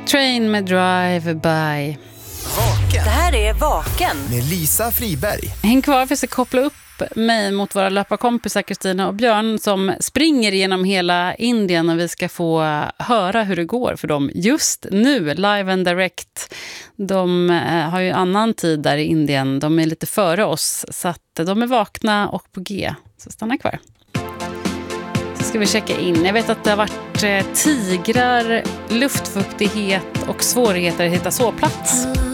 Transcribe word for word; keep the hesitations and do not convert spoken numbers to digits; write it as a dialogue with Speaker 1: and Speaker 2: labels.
Speaker 1: Train med Drive By.
Speaker 2: Vaken.
Speaker 3: Det här är Vaken.
Speaker 2: Med Lisa Friberg.
Speaker 1: Häng kvar för att koppla upp mig mot våra löparkompisar Kristina och Björn som springer genom hela Indien, och vi ska få höra hur det går för dem just nu, live and direct. De har ju annan tid där i Indien, de är lite före oss, så att de är vakna och på G, så stanna kvar. Så ska vi checka in. Jag vet att det har varit tigrar, luftfuktighet och svårigheter att hitta sovplats.